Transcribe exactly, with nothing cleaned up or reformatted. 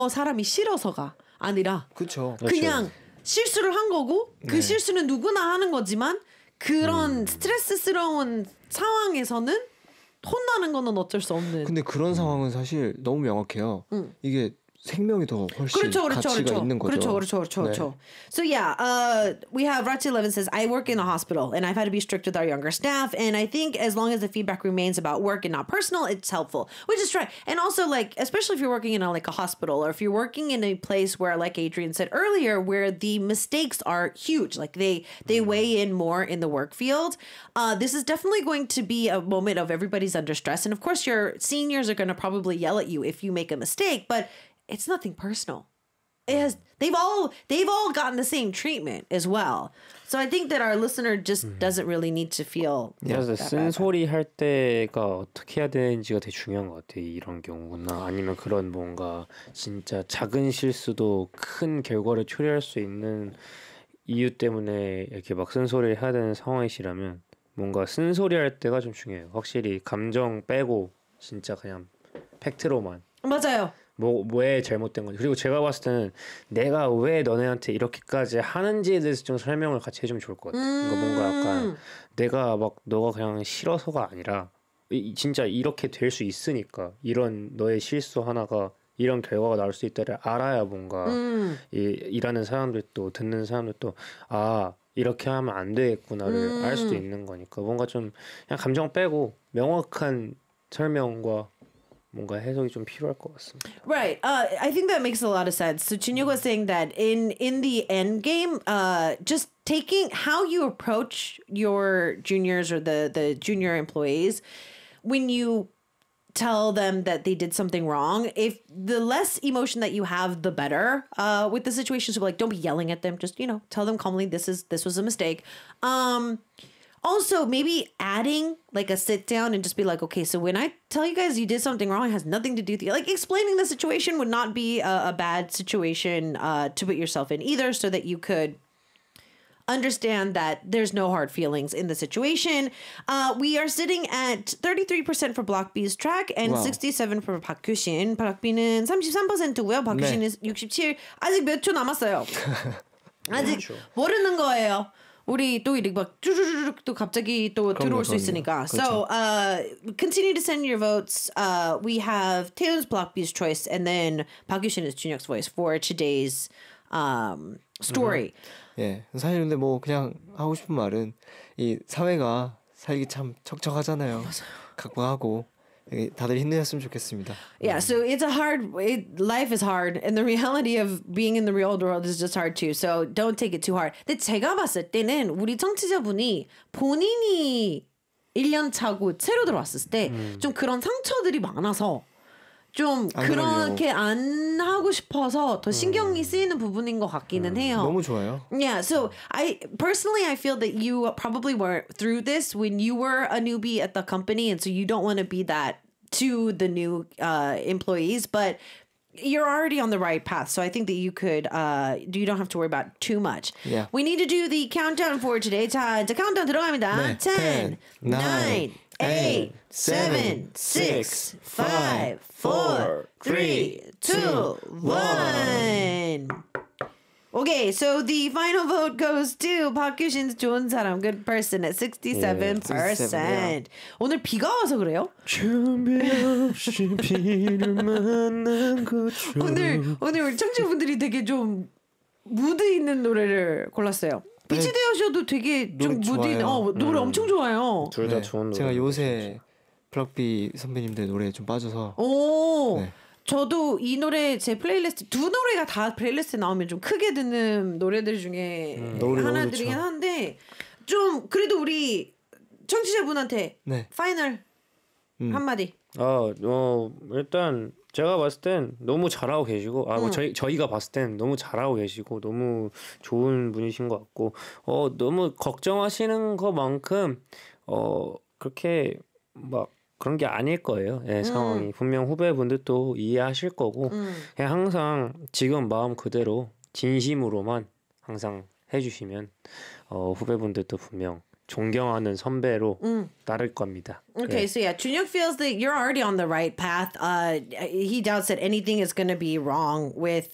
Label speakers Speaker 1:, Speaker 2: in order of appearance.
Speaker 1: 사람이 싫어서가 아니라
Speaker 2: 그쵸.
Speaker 1: 그냥 그렇죠. 실수를 한 거고 그 네. 실수는 누구나 하는 거지만 그런 음. 스트레스스러운 상황에서는 혼나는 거는 어쩔 수 없는.
Speaker 2: 근데 그런 상황은 사실 너무 명확해요. 음. 이게 생명이 더 훨씬
Speaker 1: 그렇죠, 그렇죠,
Speaker 2: 가치가
Speaker 1: 그렇죠.
Speaker 2: 있는 거죠.
Speaker 1: 그렇죠, 그렇죠, 그렇죠, 그렇죠. So yeah, uh, we have Rachi eleven says, I work in a hospital and I've had to be strict with our younger staff. And I think as long as the feedback remains about work and not personal, it's helpful, which is right. And also like, especially if you're working in a, like a hospital or if you're working in a place where, like Adrian said earlier, where the mistakes are huge, like they, they weigh in more in the work field. Uh, this is definitely going to be a moment of everybody's under stress. And of course your seniors are going to probably yell at you if you make a mistake, but it's nothing personal. It has they've all they've all gotten the same treatment as well. So I think that our listener just 음. doesn't really need to feel.
Speaker 3: 그래서 쓴소리 할 때가 어떻게 해야 되는지가 되게 중요한 것 같아요. 이런 경우나 아니면 그런 뭔가 진짜 작은 실수도 큰 결과를 초래할 수 있는 이유 때문에 이렇게 막 쓴소리를 해야 되는 상황이시라면 뭔가 쓴소리 할 때가 좀 중요해요. 확실히 감정 빼고 진짜 그냥 팩트로만.
Speaker 1: 맞아요.
Speaker 3: 뭐, 왜 잘못된 건지. 그리고 제가 봤을 때는 내가 왜 너네한테 이렇게까지 하는지에 대해서 좀 설명을 같이 해주면 좋을 것 같아. 음~ 그러니까 뭔가 약간 내가 막 너가 그냥 싫어서가 아니라 이, 진짜 이렇게 될 수 있으니까 이런 너의 실수 하나가 이런 결과가 나올 수 있다를 알아야 뭔가 음. 이, 일하는 사람들도 듣는 사람들도 아 이렇게 하면 안 되겠구나를 음. 알 수도 있는 거니까 뭔가 좀 그냥 감정 빼고 명확한 설명과 뭔가 해석이 좀 필요할 것 같습니다.
Speaker 1: Right. Uh, I think that makes a lot of sense. So Chinyuk was saying that in in the end game, uh, just taking how you approach your juniors or the the junior employees when you tell them that they did something wrong, if the less emotion that you have, the better. Uh, with the situation, so like don't be yelling at them. Just you know, tell them calmly, this is this was a mistake. Um. Also, maybe adding like a sit down and just be like, okay, so when I tell you guys you did something wrong, it has nothing to do with you. Like explaining the situation would not be a, a bad situation uh, to put yourself in either, so that you could understand that there's no hard feelings in the situation. Uh, we are sitting at thirty-three percent for Block B's track and wow. sixty-seven for 박규신. Block B는 thirty-three percent고요. 박규신은 네. sixty-seven. 아직 몇 초 남았어요. 아직 모르는 거예요. 우리 또 이렇게 막 쭈르르륵 또 갑자기 또 들어올 수 있으니까. 그렇죠. So uh, continue to send your votes. Uh, we have Taeun's Block B's choice and then 박유신 is Junhyuk's voice for today's um, story.
Speaker 2: 음. 예, 사실 근데 뭐 그냥 하고 싶은 말은 이 사회가 살기 참 척척하잖아요. 맞아요. 각박하고. 다들 힘내셨으면 좋겠습니다.
Speaker 1: Yeah, so it's a hard it, life is hard and the reality of being in the real world is just hard too. So don't take it too hard. 근데 제가 봤을 때는 우리 청취자분이 본인이 일 년 차고 새로 들어왔을 때 좀 음. 그런 상처들이 많아서 좀 그렇게 안 하고 싶어서 더 신경이 쓰이는 부분인 것 같기는 해요.
Speaker 2: 너무 좋아요.
Speaker 1: Yeah, so I personally I feel that you probably were through this when you were a newbie at the company, and so you don't want to be that to the new uh, employees, but you're already on the right path. So I think that you could, uh, you don't have to worry about too much.
Speaker 2: Yeah.
Speaker 1: We need to do the countdown for today. 자, 이제 countdown 들어갑니다.
Speaker 2: 네.
Speaker 1: ten, nine, eight, seven, six, five, four, three, two, one. Okay, so the final vote goes to 박규신's 좋은 사람, good person at sixty-seven percent. Yeah. 오늘 비가 와서 그래요? 준비 없이 비를 만난 것처럼. 오늘 오늘 우리 청취자분들이 되게 좀 무드 있는 노래를 골랐어요. 비치 대여셔도 되게 좀 무드 있는 어, 노래 음. 엄청 좋아요.
Speaker 3: 둘 다 네, 좋은 노래.
Speaker 2: 제가 요새 블락비 선배님들 노래에 좀 빠져서.
Speaker 1: 오. 네. 저도 이 노래 제 플레이리스트 두 노래가 다 플레이리스트에 나오면 좀 크게 듣는 노래들 중에 음, 하나들이긴 한데 좀 그래도 우리 청취자분한테 네. 파이널 음. 한마디.
Speaker 3: 아, 어 일단 제가 봤을 땐 너무 잘하고 계시고 아, 뭐 음. 저희 저희가 봤을 땐 너무 잘하고 계시고 너무 좋은 분이신 것 같고 어 너무 걱정하시는 것만큼 어 그렇게 막 그런 게 아닐 거예요. 예, 음. 상황이 분명 후배분들도 이해하실 거고 음. 그냥 항상 지금 마음 그대로 진심으로만 항상 해주시면 어, 후배분들도 분명 존경하는 선배로 따를 겁니다.
Speaker 1: Okay,
Speaker 3: 예.
Speaker 1: so yeah, Junyoung feels that you're already on the right path. Uh, he doubts that anything is going to be wrong with